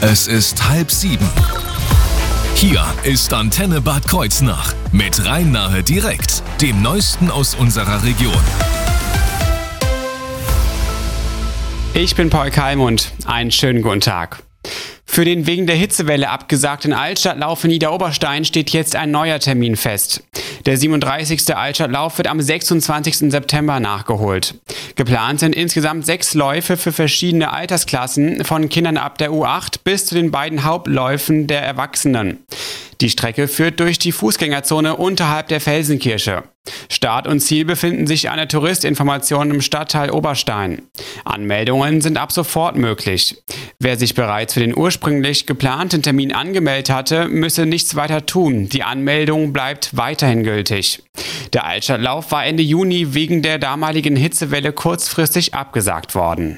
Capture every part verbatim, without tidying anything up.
Es ist halb sieben. Hier ist Antenne Bad Kreuznach mit Rhein-Nahe direkt, dem Neuesten aus unserer Region. Ich bin Paul Kalmund. Einen schönen guten Tag. Für den wegen der Hitzewelle abgesagten Altstadtlauf in Idar-Oberstein steht jetzt ein neuer Termin fest. Der siebenunddreißigste Altstadtlauf wird am sechsundzwanzigsten September nachgeholt. Geplant sind insgesamt sechs Läufe für verschiedene Altersklassen, von Kindern ab der U acht bis zu den beiden Hauptläufen der Erwachsenen. Die Strecke führt durch die Fußgängerzone unterhalb der Felsenkirche. Start und Ziel befinden sich an der Touristinformation im Stadtteil Oberstein. Anmeldungen sind ab sofort möglich. Wer sich bereits für den ursprünglich geplanten Termin angemeldet hatte, müsse nichts weiter tun. Die Anmeldung bleibt weiterhin gültig. Der Altstadtlauf war Ende Juni wegen der damaligen Hitzewelle kurzfristig abgesagt worden.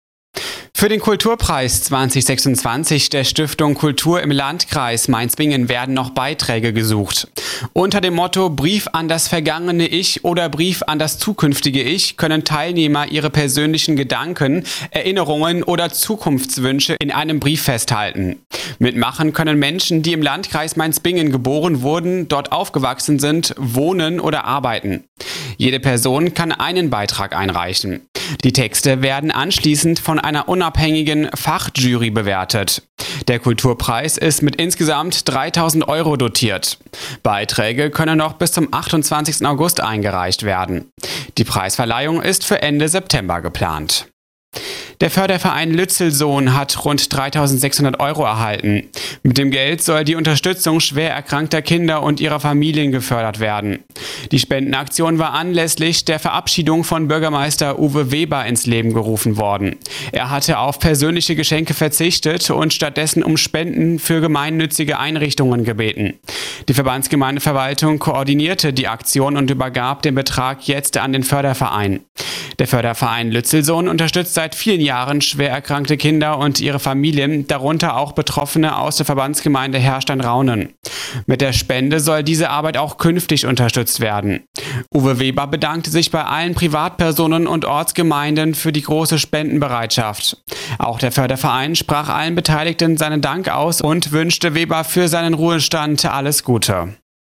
Für den Kulturpreis zwanzig sechsundzwanzig der Stiftung Kultur im Landkreis Mainz-Bingen werden noch Beiträge gesucht. Unter dem Motto Brief an das vergangene Ich oder Brief an das zukünftige Ich können Teilnehmer ihre persönlichen Gedanken, Erinnerungen oder Zukunftswünsche in einem Brief festhalten. Mitmachen können Menschen, die im Landkreis Mainz-Bingen geboren wurden, dort aufgewachsen sind, wohnen oder arbeiten. Jede Person kann einen Beitrag einreichen. Die Texte werden anschließend von einer unabhängigen Fachjury bewertet. Der Kulturpreis ist mit insgesamt dreitausend Euro dotiert. Beiträge können noch bis zum achtundzwanzigsten August eingereicht werden. Die Preisverleihung ist für Ende September geplant. Der Förderverein Lützelsohn hat rund dreitausendsechshundert Euro erhalten. Mit dem Geld soll die Unterstützung schwer erkrankter Kinder und ihrer Familien gefördert werden. Die Spendenaktion war anlässlich der Verabschiedung von Bürgermeister Uwe Weber ins Leben gerufen worden. Er hatte auf persönliche Geschenke verzichtet und stattdessen um Spenden für gemeinnützige Einrichtungen gebeten. Die Verbandsgemeindeverwaltung koordinierte die Aktion und übergab den Betrag jetzt an den Förderverein. Der Förderverein Lützelsohn unterstützt seit vielen Jahren schwer erkrankte Kinder und ihre Familien, darunter auch Betroffene aus der Verbandsgemeinde Herstein-Raunen. Mit der Spende soll diese Arbeit auch künftig unterstützt werden. Uwe Weber bedankte sich bei allen Privatpersonen und Ortsgemeinden für die große Spendenbereitschaft. Auch der Förderverein sprach allen Beteiligten seinen Dank aus und wünschte Weber für seinen Ruhestand alles Gute.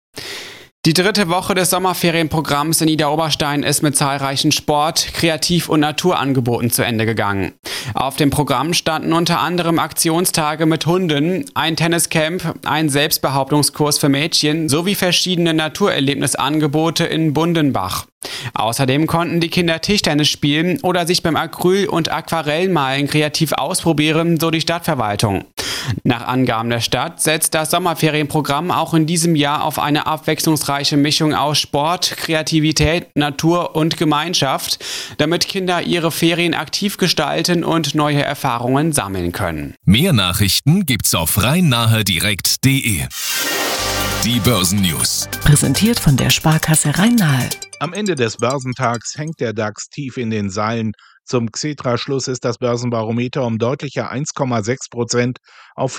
Die dritte Woche des Sommerferienprogramms in Idar-Oberstein ist mit zahlreichen Sport-, Kreativ- und Naturangeboten zu Ende gegangen. Auf dem Programm standen unter anderem Aktionstage mit Hunden, ein Tenniscamp, ein Selbstbehauptungskurs für Mädchen sowie verschiedene Naturerlebnisangebote in Bundenbach. Außerdem konnten die Kinder Tischtennis spielen oder sich beim Acryl- und Aquarellmalen kreativ ausprobieren, so die Stadtverwaltung. Nach Angaben der Stadt setzt das Sommerferienprogramm auch in diesem Jahr auf eine abwechslungsreiche Mischung aus Sport, Kreativität, Natur und Gemeinschaft, damit Kinder ihre Ferien aktiv gestalten und neue Erfahrungen sammeln können. Mehr Nachrichten gibt's auf rhein-nahe direkt punkt de. Die Börsennews. Präsentiert von der Sparkasse Rhein-Nahe. Am Ende des Börsentags hängt der DAX tief in den Seilen. Zum Xetra-Schluss ist das Börsenbarometer um deutliche eins Komma sechs Prozent auf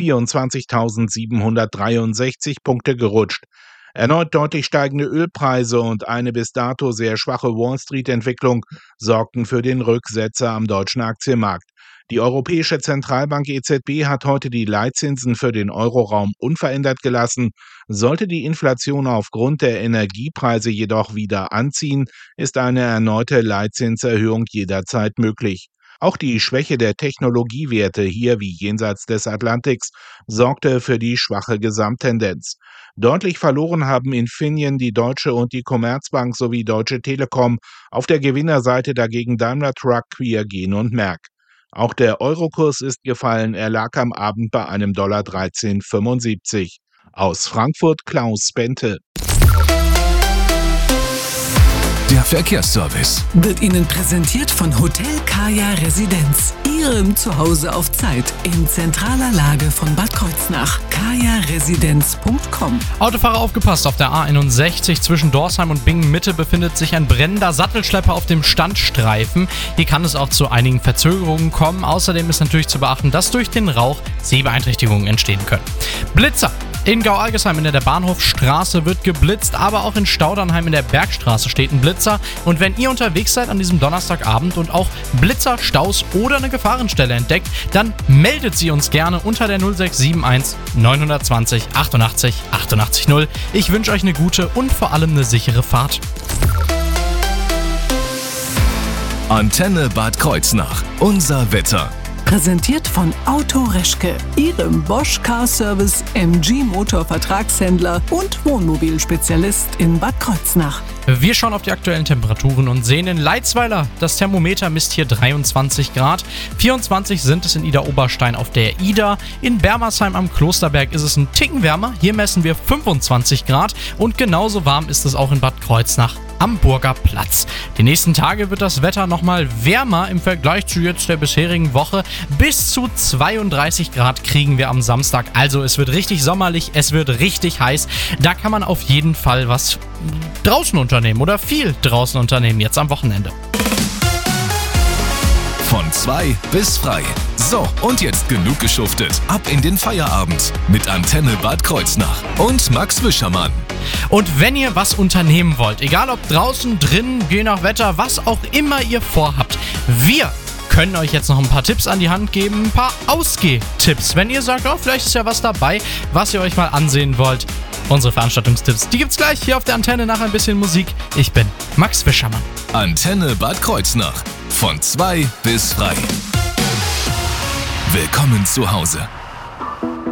vierundzwanzigtausendsiebenhundertdreiundsechzig Punkte gerutscht. Erneut deutlich steigende Ölpreise und eine bis dato sehr schwache Wall-Street-Entwicklung sorgten für den Rücksetzer am deutschen Aktienmarkt. Die Europäische Zentralbank E Z B hat heute die Leitzinsen für den Euroraum unverändert gelassen. Sollte die Inflation aufgrund der Energiepreise jedoch wieder anziehen, ist eine erneute Leitzinserhöhung jederzeit möglich. Auch die Schwäche der Technologiewerte hier wie jenseits des Atlantiks sorgte für die schwache Gesamttendenz. Deutlich verloren haben Infineon, die Deutsche und die Commerzbank sowie Deutsche Telekom, auf der Gewinnerseite dagegen Daimler Truck, Qiagen und Merck. Auch der Eurokurs ist gefallen, er lag am Abend bei einem Dollar dreizehn Komma fünfundsiebzig. Aus Frankfurt Klaus Bente. Der Verkehrsservice Wird Ihnen präsentiert von Hotel Kaya Residenz. Ihrem Zuhause auf Zeit in zentraler Lage von Bad Kreuznach. kaya residenz punkt com. Autofahrer aufgepasst, auf der A einundsechzig zwischen Dorsheim und Bingen-Mitte befindet sich ein brennender Sattelschlepper auf dem Standstreifen. Hier kann es auch zu einigen Verzögerungen kommen. Außerdem ist natürlich zu beachten, dass durch den Rauch Sehbeeinträchtigungen entstehen können. Blitzer In Gau-Algesheim in der Bahnhofstraße wird geblitzt, aber auch in Staudernheim in der Bergstraße steht ein Blitzer. Und wenn ihr unterwegs seid an diesem Donnerstagabend und auch Blitzer, Staus oder eine Gefahrenstelle entdeckt, dann meldet sie uns gerne unter der null sechs sieben eins neun zwei null achtundachtzig achtundachtzig null. Ich wünsche euch eine gute und vor allem eine sichere Fahrt. Antenne Bad Kreuznach. Unser Wetter. Präsentiert von Auto Reschke, Ihrem Bosch Car Service M G Motor Vertragshändler und Wohnmobilspezialist in Bad Kreuznach. Wir schauen auf die aktuellen Temperaturen und sehen in Leitzweiler, das Thermometer misst hier dreiundzwanzig Grad. vierundzwanzig sind es in Idar-Oberstein auf der Ida. In Bermersheim am Klosterberg ist es ein Ticken wärmer. Hier messen wir fünfundzwanzig Grad und genauso warm ist es auch in Bad Kreuznach am Burger Platz. Die nächsten Tage wird das Wetter nochmal wärmer im Vergleich zu jetzt der bisherigen Woche. Bis zu zweiunddreißig Grad kriegen wir am Samstag. Also es wird richtig sommerlich, es wird richtig heiß. Da kann man auf jeden Fall was draußen unternehmen oder viel draußen unternehmen jetzt am Wochenende. Von zwei bis frei. So, und jetzt genug geschuftet. Ab in den Feierabend mit Antenne Bad Kreuznach und Max Wischermann. Und wenn ihr was unternehmen wollt, egal ob draußen, drinnen, je nach Wetter, was auch immer ihr vorhabt, wir können euch jetzt noch ein paar Tipps an die Hand geben, ein paar Ausgehtipps. Wenn ihr sagt, oh, vielleicht ist ja was dabei, was ihr euch mal ansehen wollt. Unsere Veranstaltungstipps, die gibt's gleich hier auf der Antenne nach ein bisschen Musik. Ich bin Max Wischermann. Antenne Bad Kreuznach. Von zwei bis frei. Willkommen zu Hause.